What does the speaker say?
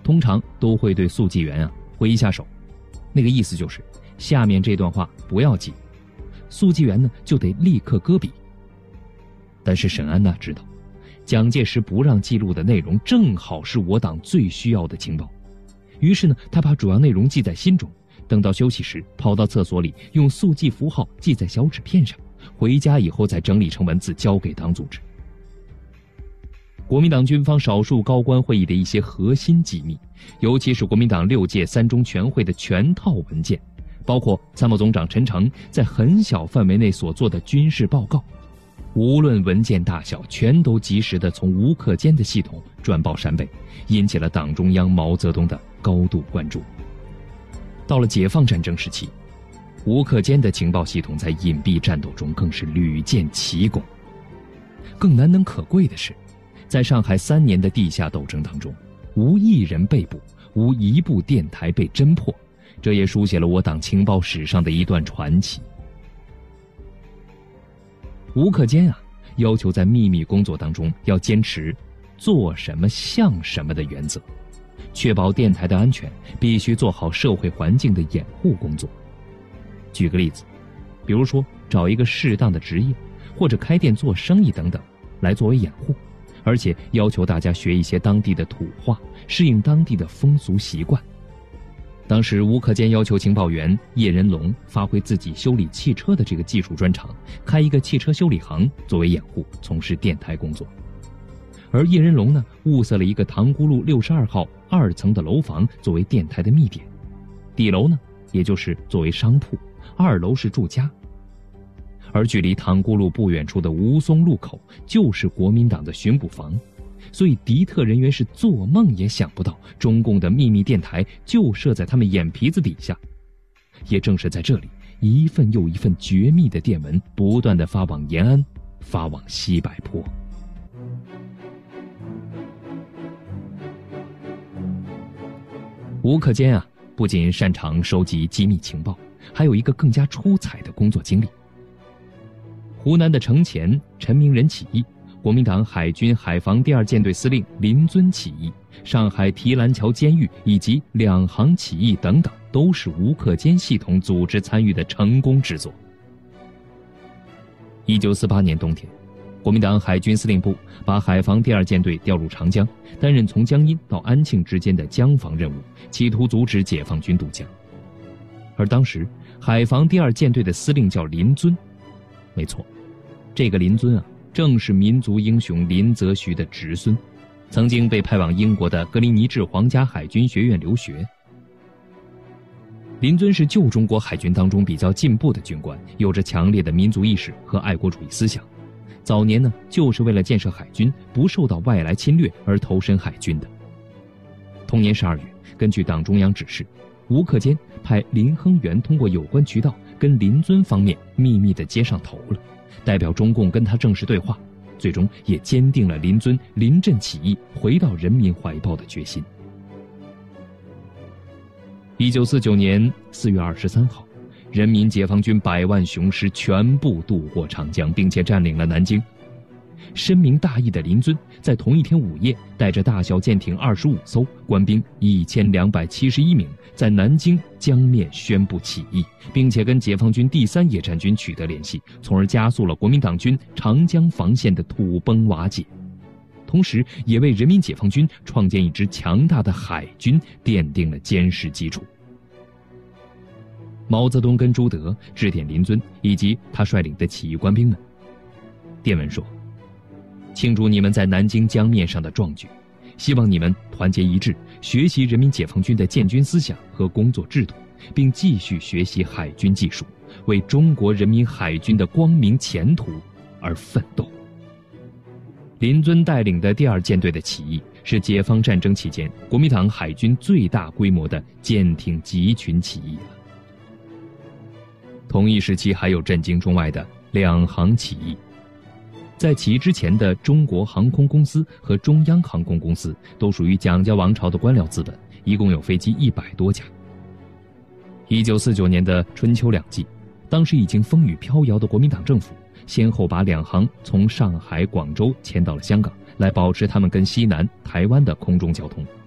通常都会对速记员挥一下手，那个意思就是下面这段话不要记，速记员呢就得立刻搁笔。但是沈安知道，蒋介石不让记录的内容正好是我党最需要的情报，于是呢，他把主要内容记在心中，等到休息时跑到厕所里用速记符号记在小纸片上，回家以后再整理成文字交给党组织。国民党军方少数高官会议的一些核心机密，尤其是国民党6届3中全会的全套文件，包括参谋总长陈诚在很小范围内所做的军事报告，无论文件大小，全都及时地从吴克坚的系统转报陕北，引起了党中央毛泽东的高度关注。到了解放战争时期，吴克坚的情报系统在隐蔽战斗中更是屡建奇功。更难能可贵的是，在上海3年的地下斗争当中，无一人被捕，无一部电台被侦破，这也书写了我党情报史上的一段传奇。吴克坚要求在秘密工作当中要坚持做什么像什么的原则，确保电台的安全，必须做好社会环境的掩护工作。举个例子，比如说找一个适当的职业，或者开店做生意等等，来作为掩护，而且要求大家学一些当地的土话，适应当地的风俗习惯。当时吴克坚要求情报员叶仁龙发挥自己修理汽车的这个技术专长，开一个汽车修理行作为掩护，从事电台工作。而叶仁龙呢，物色了一个塘沽路62号2层的楼房作为电台的密点，底楼呢，也就是作为商铺，2楼是住家。而距离塘沽路不远处的吴淞路口就是国民党的巡捕房，所以敌特人员是做梦也想不到中共的秘密电台就设在他们眼皮子底下。也正是在这里，一份又一份绝密的电文不断地发往延安，发往西柏坡。吴克坚不仅擅长收集机密情报，还有一个更加出彩的工作经历。湖南的程潜、陈明仁起义，国民党海军海防第2舰队司令林遵起义，上海提篮桥监狱以及两杭起义等等，都是吴克坚系统组织参与的成功之作。1948年冬天，国民党海军司令部把海防第2舰队调入长江，担任从江阴到安庆之间的江防任务，企图阻止解放军渡江。而当时海防第2舰队的司令叫林遵，没错，这个林遵正是民族英雄林则徐的侄孙，曾经被派往英国的格林尼治皇家海军学院留学。林遵是旧中国海军当中比较进步的军官，有着强烈的民族意识和爱国主义思想。早年呢，就是为了建设海军不受到外来侵略而投身海军的。同年12月，根据党中央指示，吴克坚派林亨元通过有关渠道跟林遵方面秘密地接上头了，代表中共跟他正式对话，最终也坚定了林遵临阵起义回到人民怀抱的决心。1949年4月23号，人民解放军100万雄师全部渡过长江，并且占领了南京。深明大义的林遵在同一天午夜，带着大小舰艇25艘，官兵1271名，在南京江面宣布起义，并且跟解放军第3野战军取得联系，从而加速了国民党军长江防线的土崩瓦解，同时也为人民解放军创建一支强大的海军奠定了坚实基础。毛泽东跟朱德致电林遵以及他率领的起义官兵们，电文说：庆祝你们在南京江面上的壮举，希望你们团结一致，学习人民解放军的建军思想和工作制度，并继续学习海军技术，为中国人民海军的光明前途而奋斗。林遵带领的第2舰队的起义是解放战争期间国民党海军最大规模的舰艇集群起义了。同一时期还有震惊中外的两杭起义。在起义之前的中国航空公司和中央航空公司都属于蒋家王朝的官僚资本，一共有飞机100多架。1949年的春秋两季，当时已经风雨飘摇的国民党政府先后把两航从上海、广州迁到了香港，来保持他们跟西南、台湾的空中交通。